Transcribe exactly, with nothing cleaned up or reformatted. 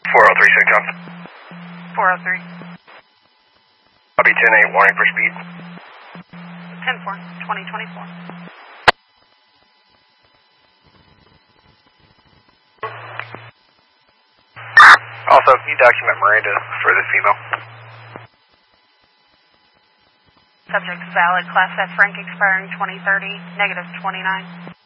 four oh three, six Johnson. four oh three. Copy ten eight, warning for speed. ten four, twenty twenty-four. Also, can you document Miranda for this female? Subject valid, Class F rank expiring twenty thirty, negative twenty-nine.